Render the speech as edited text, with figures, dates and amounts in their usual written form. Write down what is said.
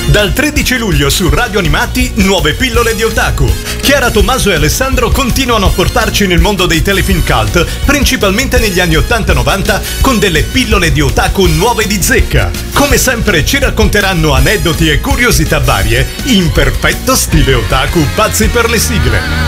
Dal 13 luglio su Radio Animati, nuove pillole di Otaku. Chiara Tommaso e Alessandro continuano a portarci nel mondo dei telefilm cult, principalmente negli anni 80-90, con delle pillole di Otaku nuove di zecca. Come sempre ci racconteranno aneddoti e curiosità varie, in perfetto stile Otaku pazzi per le sigle.